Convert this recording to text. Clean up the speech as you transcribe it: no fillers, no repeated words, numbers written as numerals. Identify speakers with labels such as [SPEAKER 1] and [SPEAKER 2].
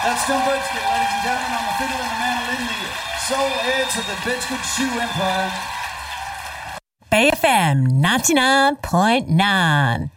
[SPEAKER 1] That's Tom Birchgood, ladies and gentlemen, on the fiddle and the mandolin, the sole heir to the Birchgood Shoe Empire.
[SPEAKER 2] BFM 99.9